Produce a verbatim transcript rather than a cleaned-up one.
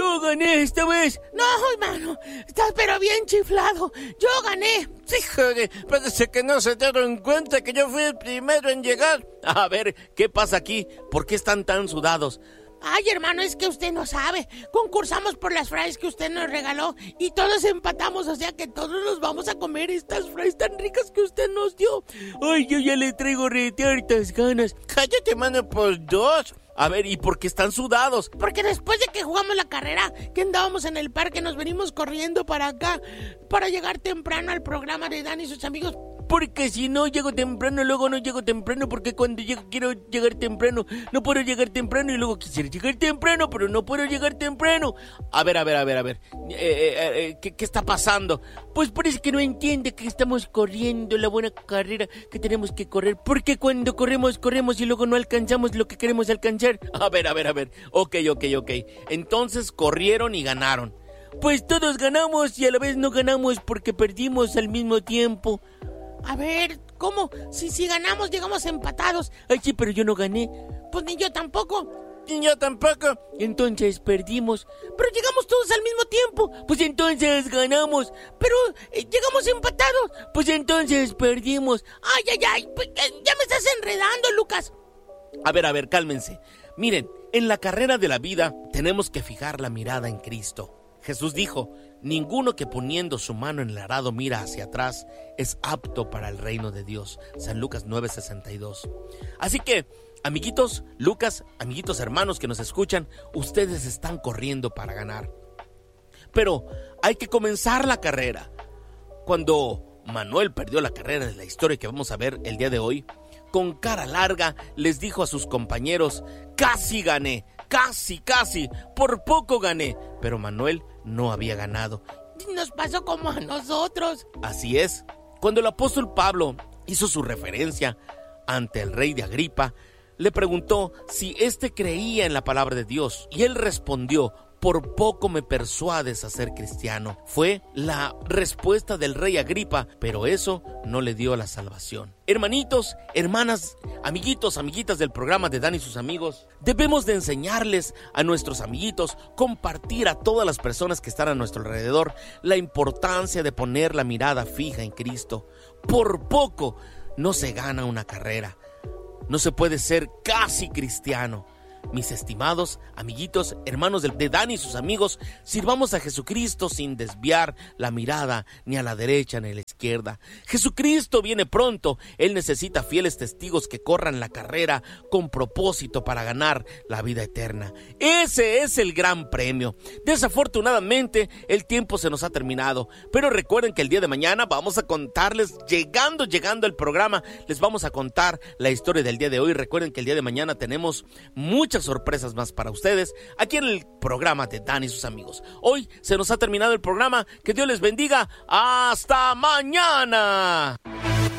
Yo gané esta vez. No, hermano, estás pero bien chiflado. Yo gané. Híjole, parece que no se dieron cuenta que yo fui el primero en llegar. A ver, ¿qué pasa aquí? ¿Por qué están tan sudados? Ay, hermano, es que usted no sabe. Concursamos por las fries que usted nos regaló y todos empatamos, o sea que todos nos vamos a comer estas fries tan ricas que usted nos dio. Ay, yo ya le traigo rete hartas ganas. Cállate, mano, por dos. A ver, ¿y por qué están sudados? Porque después de que jugamos la carrera, que andábamos en el parque, nos venimos corriendo para acá para llegar temprano al programa de Dani y sus amigos. Porque si no llego temprano, luego no llego temprano, porque cuando llego quiero llegar temprano, no puedo llegar temprano, y luego quisiera llegar temprano, pero no puedo llegar temprano. A ver, a ver, a ver, a ver, eh, eh, eh, ¿qué, ¿qué está pasando? Pues parece que no entiende que estamos corriendo la buena carrera que tenemos que correr, porque cuando corremos, corremos y luego no alcanzamos lo que queremos alcanzar. A ver, a ver, a ver, ok, ok, ok, entonces corrieron y ganaron. Pues todos ganamos y a la vez no ganamos porque perdimos al mismo tiempo. A ver, ¿cómo? Si, si ganamos, llegamos empatados. Ay, sí, pero yo no gané. Pues ni yo tampoco. Ni yo tampoco. Entonces perdimos. Pero llegamos todos al mismo tiempo. Pues entonces ganamos. Pero eh, llegamos empatados. Pues entonces perdimos. Ay, ay, ay, pues, eh, ya me estás enredando, Lucas. A ver, a ver, cálmense. Miren, en la carrera de la vida tenemos que fijar la mirada en Cristo. Jesús dijo: ninguno que poniendo su mano en el arado mira hacia atrás es apto para el reino de Dios. San Lucas nueve sesenta y dos. Así que, amiguitos, Lucas, amiguitos hermanos que nos escuchan, ustedes están corriendo para ganar. Pero hay que comenzar la carrera. Cuando Manuel perdió la carrera de la historia que vamos a ver el día de hoy, con cara larga les dijo a sus compañeros: casi gané, casi, casi, por poco gané. Pero Manuel no había ganado. Nos pasó como a nosotros. Así es. Cuando el apóstol Pablo hizo su referencia ante el rey de Agripa, le preguntó si éste creía en la palabra de Dios, y él respondió: por poco me persuades a ser cristiano. Fue la respuesta del rey Agripa, pero eso no le dio la salvación. Hermanitos, hermanas, amiguitos, amiguitas del programa de Dani y sus amigos, debemos de enseñarles a nuestros amiguitos, compartir a todas las personas que están a nuestro alrededor la importancia de poner la mirada fija en Cristo. Por poco no se gana una carrera. No se puede ser casi cristiano. Mis estimados amiguitos, hermanos de Dani y sus amigos, sirvamos a Jesucristo sin desviar la mirada ni a la derecha ni a la izquierda. Jesucristo viene pronto. Él necesita fieles testigos que corran la carrera con propósito para ganar la vida eterna. Ese es el gran premio. Desafortunadamente, el tiempo se nos ha terminado, pero recuerden que el día de mañana vamos a contarles, llegando, llegando al programa, les vamos a contar la historia del día de hoy. Recuerden que el día de mañana tenemos muchas Muchas sorpresas más para ustedes aquí en el programa de Dani y sus amigos. Hoy se nos ha terminado el programa. Que Dios les bendiga. ¡Hasta mañana!